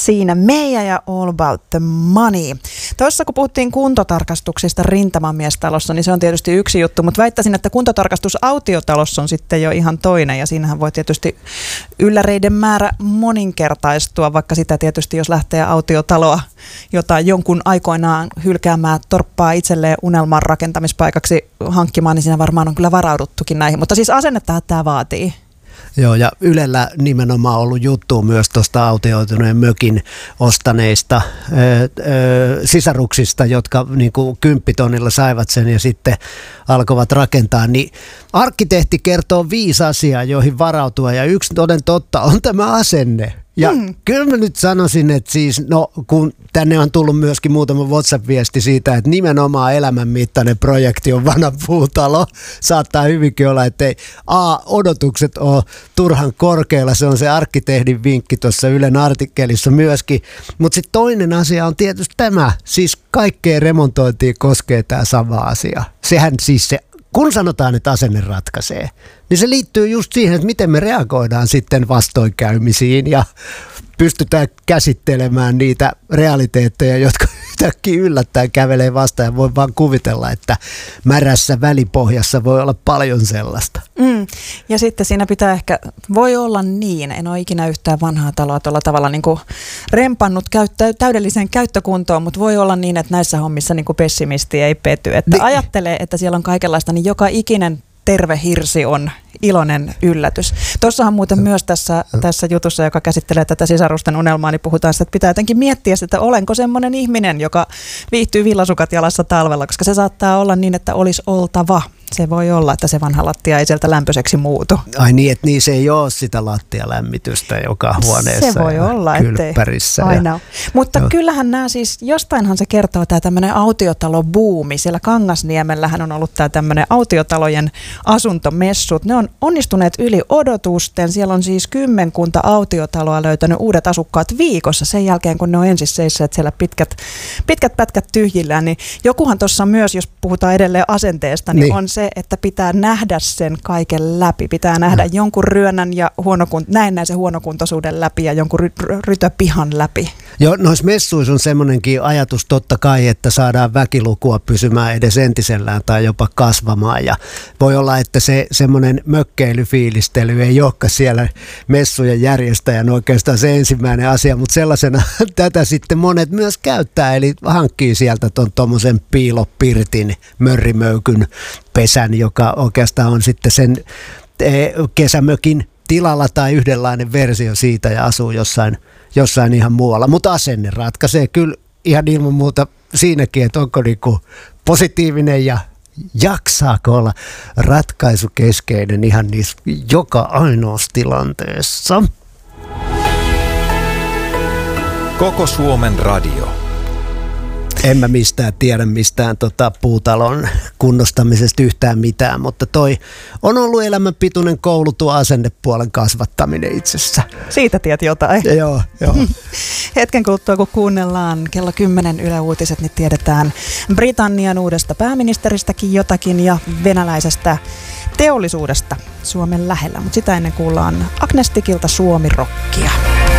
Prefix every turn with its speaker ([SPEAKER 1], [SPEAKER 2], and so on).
[SPEAKER 1] Siinä Meija ja All About the Money. Tuossa kun puhuttiin kuntotarkastuksista Rintamamiestalossa, niin se on tietysti yksi juttu, mutta väittäisin, että kuntotarkastus autiotalossa on sitten jo ihan toinen, ja siinähän voi tietysti ylläreiden määrä moninkertaistua, vaikka sitä tietysti, jos lähtee autiotaloa, jota jonkun aikoinaan hylkäämään torppaa itselleen unelman rakentamispaikaksi hankkimaan, niin siinä varmaan on kyllä varauduttukin näihin, mutta siis asennettahan tämä vaatii.
[SPEAKER 2] Joo, ja Ylellä nimenomaan ollut juttu myös tuosta autioituneen mökin ostaneista sisaruksista, jotka niin kuin 10 saivat sen ja sitten alkoivat rakentaa. Niin arkkitehti kertoo 5 asiaa, joihin varautua, ja yksi toden totta on tämä asenne. Ja kyllä mä nyt sanoisin, että siis, no kun tänne on tullut myöskin muutama WhatsApp-viesti siitä, että nimenomaan elämänmittainen projekti on vanha puutalo. Saattaa hyvinkin olla, että ei odotukset ole turhan korkealla. Se on se arkkitehdin vinkki tuossa Ylen artikkelissa myöskin. Mutta sitten toinen asia on tietysti tämä, siis kaikkeen remontointiin koskee tämä sama asia. Sehän siis se, kun sanotaan, että asenne ratkaisee, niin se liittyy just siihen, että miten me reagoidaan sitten vastoinkäymisiin ja pystytään käsittelemään niitä realiteetteja, jotka yhtäkkiä yllättäen kävelee vastaan, ja voi vaan kuvitella, että märässä välipohjassa voi olla paljon sellaista.
[SPEAKER 1] Ja sitten siinä pitää ehkä, voi olla niin, en ole ikinä yhtään vanhaa taloa tuolla tavalla niin kuin rempannut täydelliseen käyttökuntoon, mutta voi olla niin, että näissä hommissa niin kuin pessimisti ei pety. Että ajattelee, että siellä on kaikenlaista, niin joka ikinen terve hirsi on iloinen yllätys. Tuossahan muuten myös tässä jutussa, joka käsittelee tätä sisarusten unelmaa, niin puhutaan sitä, että pitää jotenkin miettiä, että olenko semmoinen ihminen, joka viihtyy villasukat jalassa talvella, koska se saattaa olla niin, että olisi oltava. Se voi olla, että se vanha lattia ei sieltä lämpöiseksi muutu.
[SPEAKER 2] Ai niin, että niin se ei ole sitä lattialämmitystä joka huoneessa.
[SPEAKER 1] Se voi olla, ettei aina. Mutta kyllähän nämä siis, jostainhan se kertoo tämä tämmöinen autiotalobuumi. Siellä Kangasniemellähän on ollut tämä tämmöinen autiotalojen asuntomessut. Ne on onnistuneet yli odotusten. Siellä on siis 10 autiotaloa löytänyt uudet asukkaat viikossa sen jälkeen, kun ne on ensin seisseet siellä pitkät pätkät tyhjillään. Niin jokuhan tuossa myös, jos puhutaan edelleen asenteesta, niin on se, että pitää nähdä sen kaiken läpi. Pitää nähdä jonkun ryönän ja näennäisen huonokuntoisuuden läpi ja jonkun rytöpihan läpi.
[SPEAKER 2] Joo, noissa messuissa on semmoinenkin ajatus totta kai, että saadaan väkilukua pysymään edes entisellään tai jopa kasvamaan. Ja voi olla, että se semmoinen mökkeilyfiilistely ei olekaan siellä messujen järjestäjän oikeastaan se ensimmäinen asia, mutta sellaisena tätä sitten monet myös käyttää, eli hankkii sieltä tuommoisen piilopirtin, mörrimöykyn pesän, joka oikeastaan on sitten sen kesämökin tilalla tai yhdenlainen versio siitä ja asuu jossain ihan muualla. Mutta asenne ratkaisee kyllä ihan ilman muuta siinäkin, että onko niinku positiivinen ja jaksaako olla ratkaisukeskeinen ihan niissä joka ainoassa tilanteessa.
[SPEAKER 3] Koko Suomen radio.
[SPEAKER 2] En mä tiedä mistään puutalon kunnostamisesta yhtään mitään, mutta toi on ollut elämänpituinen koulu tuo asennepuolen kasvattaminen itsessä.
[SPEAKER 1] Siitä tiedät jotain.
[SPEAKER 2] Joo.
[SPEAKER 1] Hetken kuluttua, kun kuunnellaan kello 10 Yle Uutiset, niin tiedetään Britannian uudesta pääministeristäkin jotakin ja venäläisestä teollisuudesta Suomen lähellä. Mutta sitä ennen kuullaan Agnestikilta Suomi-rockia.